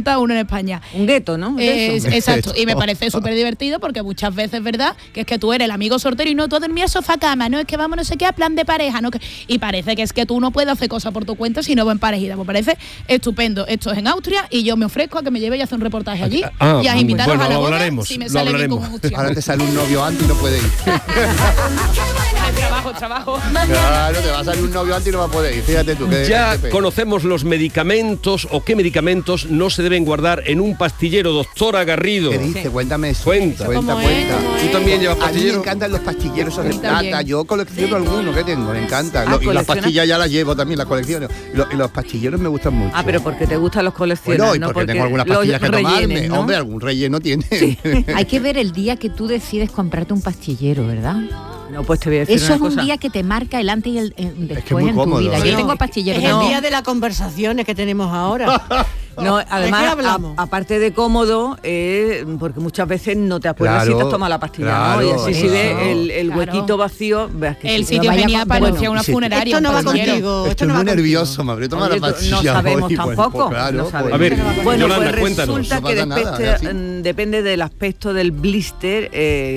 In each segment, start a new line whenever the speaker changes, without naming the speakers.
monta uno en España.
Un gueto, ¿no?
Exacto, y me parece súper divertido porque muchas veces, ¿verdad?, que es que tú eres el amigo soltero y no, tú a dormir a sofá cama, no, es que vamos no sé qué a plan de pareja, ¿no? Y parece que es que tú no puedes hacer cosas por tu cuenta si no vas en parejita. Pues parece estupendo. Esto es en Austria y yo me ofrezco a que me lleve y hacer un reportaje allí y a invitaros a la boda si me sale bien como Austria.
Ahora te sale un novio antes y no puede ir.
Trabajo.
Claro, te va a salir un novio antes y no va a poder ir. Fíjate tú.
Ya conocemos los medicamentos o qué medicamentos no se deben guardar en un pastillero, doctora Garrido.
¿Qué dice? Cuéntame eso.
Cuenta.
¿Tú
también llevas pastillero?
A mí me encantan los pastilleros esos de plata. Yo colecciono algunos que tengo, me encantan. Y las pastillas ya las llevo también, las colecciono. Y los pastilleros me gustan mucho.
Pero porque te gustan los colecciones,
bueno, y porque tengo algunas pastillas que tomarme.
¿no?
Hombre, algún relleno tiene.
Sí. Hay que ver el día que tú decides comprarte un pastillero, ¿verdad?
No, pues te voy a decir
eso
una cosa.
Es un día que te marca el antes y el después
muy
en
cómodo,
tu vida.
¿eh?
Yo tengo pastilleros.
Es el día de las conversaciones que tenemos ahora.
No, además, aparte de cómodo, porque muchas veces no te acuerdas si te has tomado la pastilla, ¿no? Y así si ves el huequito vacío, veas que
el sitio venía parecía una funeraria.
Esto no va contigo.
Estoy muy nervioso, me habré tomado la pastilla.
No sabemos tampoco.
Claro,
a ver,
bueno,
Yolanda,
pues
cuéntanos.
resulta que depende del aspecto del blister,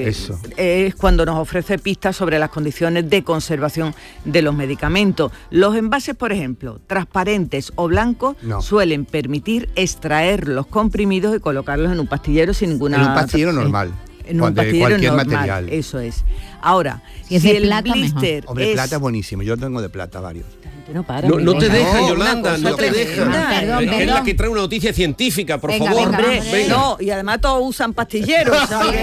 es cuando nos ofrece pistas sobre las condiciones de conservación de los medicamentos. Los envases, por ejemplo, transparentes o blancos, suelen permitir extraer los comprimidos y colocarlos en un pastillero sin ninguna...
En un pastillero normal.
En un pastillero
cualquier
normal,
material.
Eso es. Ahora,
si el plata,
blister
hombre, plata es buenísimo. Yo tengo de plata varios.
No te deja, Yolanda, no te deja.
Perdón.
Es la que trae una noticia científica, por favor.
Venga. No, y además todos usan pastilleros.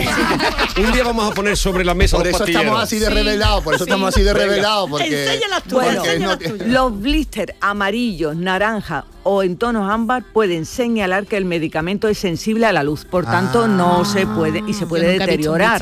Un día vamos a poner sobre la mesa los pastilleros.
Estamos así de revelados, por eso estamos así de revelados.
Enséñalas tú.
Los blisters amarillos, naranja o en tonos ámbar pueden señalar que el medicamento es sensible a la luz, por tanto no se puede y se puede deteriorar.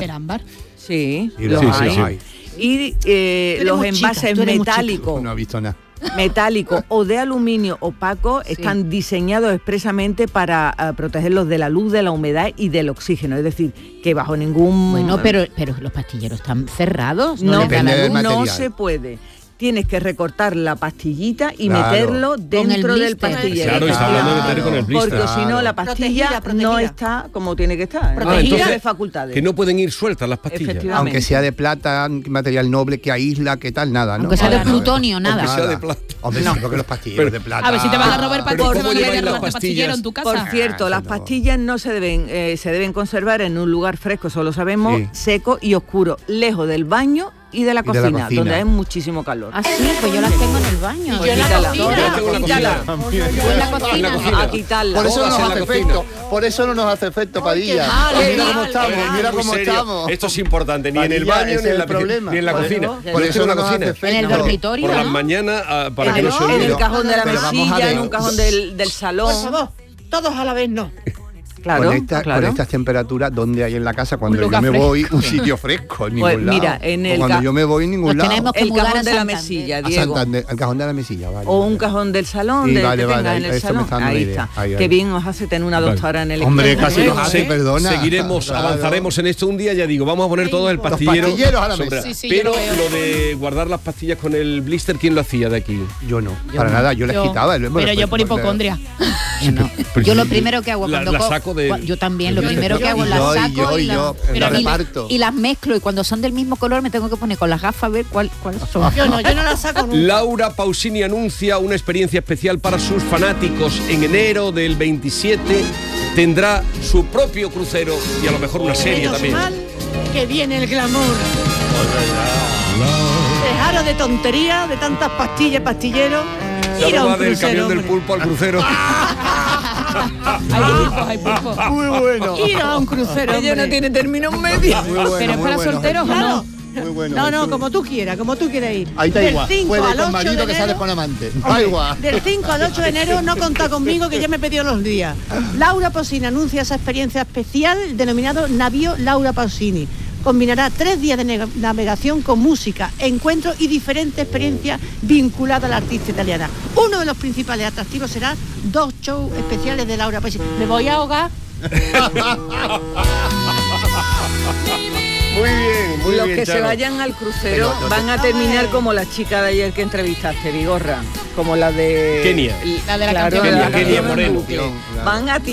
Sí, los hay. Y los envases metálicos.
No he visto nada.
Metálico o de aluminio opaco están diseñados expresamente para protegerlos de la luz, de la humedad y del oxígeno, es decir, que bajo ningún...
Bueno, pero los pastilleros están cerrados,
no se puede. Tienes que recortar la pastillita y meterlo dentro del pastillero.
Claro, y está hablando de meter con el blister.
Porque si no, la pastilla no está como tiene que estar.
Protegida
de facultades.
Que no pueden ir sueltas las pastillas.
Aunque sea de plata, material noble que aísla, que tal, nada, ¿no?
Aunque sea de plutonio, nada.
Aunque sea de plata.
Hombre, no, porque los pastilleros de plata...
A ver si te vas a robar
pastillero
en tu casa.
Por cierto, las pastillas no se deben conservar en un lugar fresco, eso lo sabemos, seco y oscuro, lejos del baño y de la cocina, donde hay muchísimo calor.
Ah, sí, pues yo las tengo en el baño.
Pues quítala.
Yo en la cocina.
A quitarla.
Por eso no nos hace efecto. Por eso no nos hace efecto, Padilla. Mira cómo estamos.
Esto es importante, ni en el baño ni en la cocina.
Por eso no nos hace efecto.
En el dormitorio.
Por las mañanas, para que no se olvide.
En el cajón de la mesilla, en un cajón del salón.
Por favor, todos a la vez no.
Claro,
con estas temperaturas, ¿dónde hay en la casa cuando yo me voy un sitio fresco? En ningún lado.
Mira,
cuando yo me voy en ningún lado.
El cajón de la mesilla, Diego.
El cajón de la mesilla, vale.
O un cajón del salón, en el salón. Ahí está. Qué bien os hace tener una doctora en el equipo.
Hombre, casi nos hace, perdona.
Seguiremos, avanzaremos en esto un día, ya digo, vamos a poner todo el pastillero.
Los pastilleros a la mesa.
Pero lo de guardar las pastillas con el blister, ¿quién lo hacía de aquí?
Yo no, para nada, yo les quitaba.
Pero yo por hipocondria.
Yo lo primero que hago cuando
la saco de...
Yo también, lo primero que hago las saco y las mezclo, y cuando son del mismo color me tengo que poner con las gafas a ver cuáles son.
Yo no las saco nunca.
Laura Pausini anuncia una experiencia especial para sus fanáticos. En enero del 27 tendrá su propio crucero y a lo mejor una serie también.
Mal que viene el glamour. Dejaros de tontería, de tantas pastillas, pastilleros. Ir a un
del
crucero,
camión del pulpo al crucero.
Hay pulpo.
Muy bueno.
Ir a un crucero.
Ella no tiene término medio.
Pero es para solteros o no.
Muy bueno.
No, como tú quieras ir.
Ahí está igual. Puede
al
con
8
marido
de
que
enero,
sales con amante. Da igual.
Del 5 al 8 de enero no contá conmigo, que ya me he pedido los días. Laura Pausini anuncia esa experiencia especial denominado Navío Laura Pausini. Combinará 3 días de navegación con música, encuentros y diferentes experiencias vinculadas a la artista italiana. Uno de los principales atractivos será 2 shows especiales de Laura Pausini. Me voy a ahogar.
Muy bien.
Los que se vayan al crucero van a terminar como la chica de ayer que entrevistaste, Vigorra, como la de
Kenia.
La de la canción.
Kenia Moreno.
Van a